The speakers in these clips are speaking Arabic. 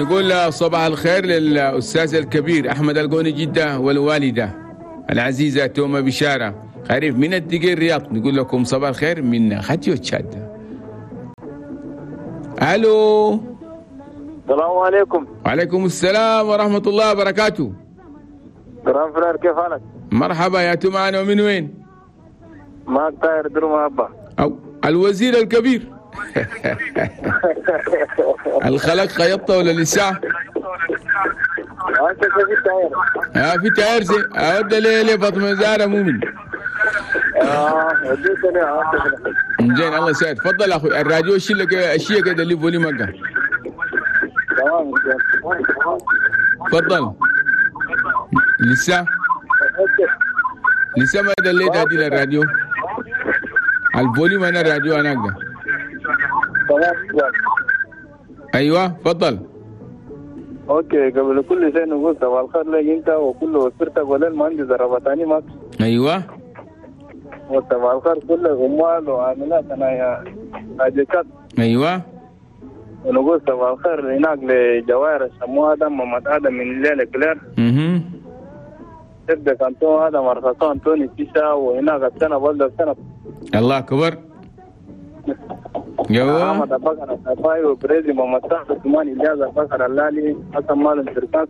نقول صباح الخير للأستاذ الكبير أحمد القوني جدة والوالدة العزيزة توما بشارة خريف من الدقيق الرياض. نقول لكم صباح الخير من خديو تشاد. ألو السلام عليكم. وعليكم السلام ورحمة الله وبركاته. جرام فرير كيف حالك؟ مرحبا يا تومانا، ومن وين؟ معك طاهر درما أبا. أو الوزير الكبير. الخلق خيطة ولا لسه؟ أنت كيف طاهر؟ في تاير سي أود ليه فاطمة زهرة مؤمن. وديت لي زين الله يسعدك. تفضل أخوي الراديو شيل لك أشياء كده اللي فولي مقا. تمام. تفضل. لسه ما دليت هذه للراديو. الفوليوم أنا الراديو أنا أقدر. تمام. أيوه تفضل. اوكي، قبل كل شيء نقول صباح الخير لك انت وكل وسيرتك وللمهندس الربطاني معك. ايوه. وصباح الخير كل العمال وعاملات انا حاجات. ايوه. ونقول صباح الخير هناك لجواهر سموها ادم محمد ادم من ليله كلير. تبدا كانتون ادم مرخصان انتوني تيشا وهناك السنه بلد السنه. الله اكبر. يوا محمد بكر الصفاي وبريزي محمد صاحب كمان اجازه بكر اللالي حسن مال الشركات.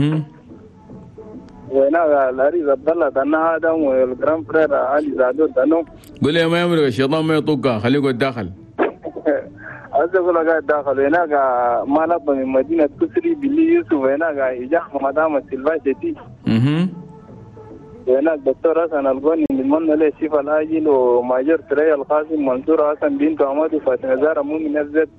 وهنا الاريز عبد الله دنا ادم والجرام فرير علي زادو دنو. قول يا ما يمرق الشيطان ما يطقها، خليه يقعد داخل. أقول لك قاعد داخل هناك ما نبى من مدينة كسري باللي يوسف هناك إجاه مدام سيلفاشتي. وهناك دكتور حسن القوني نتمنى له الشفاء العاجل وماجر ثريا القاسم منصور حسن بنت عماد فاطمة زهرة مؤمن أفزد.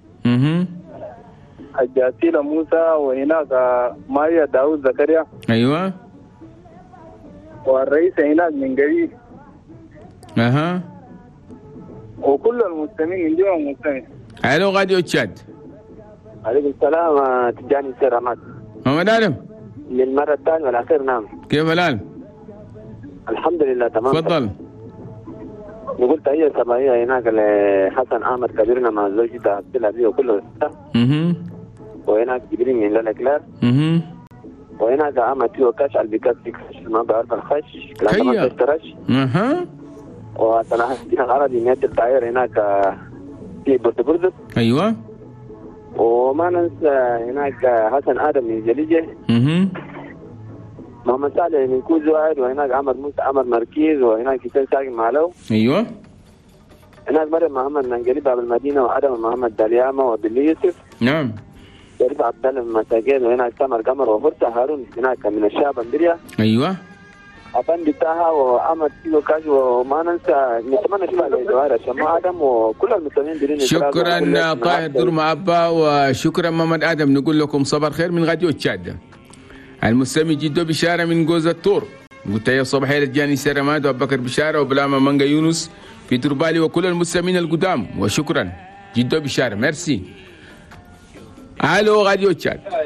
حجاتيلا موسى وهناك ماريا داوود زكريا. أيوة. والرئيس هناك من قريب. أها. وكل المستمعين من جميع المستمعين. الو راديو تشاد. عليكم السلام. تجاني سير رماد. محمد آدم. للمرة الثانية والأخير. نعم. كيف الحال؟ الحمد لله تمام. تفضل. نقول تحية صباحية هناك لحسن أحمد كبيرنا مع زوجته عبد العزيز وكله. وهناك جبريل من لالا كلار. وهناك أمتي وكاش على البيكاس ما بعرف الخش. هيا. تشترش. وصلاح الدين العربي ميت الطائر هناك في بورتبردس. ايوه. وما ننسى هناك حسن ادم من جليجه. محمد صالح من كوز واحد. وهناك عمر موسى عمر مركيز. وهناك حسين ساقي معلو. ايوه. هناك مريم محمد من قريب باب المدينه وادم محمد دالياما وباللي يوسف. نعم. قريب عبد الله من مساجين. وهناك سمر قمر وفرصه هارون هناك من الشعب اندريا. ايوه. أبندي تاها وأحمد تيجو كاج. وما ننسى نتمنى شفاء لجواهر شماء آدم وكل المستمعين بدين. شكرا طاهر درما أبا وشكرا محمد آدم. نقول لكم صباح الخير من راديو تشاد. المستمع جدو بشارة من جوز الطور. قلت يا صباح الجاني سيرماد وأبو بكر بشارة وبلاما مانجا يونس في تربالي وكل المستمعين القدام وشكرا جدو بشارة. ميرسي. الو راديو تشاد.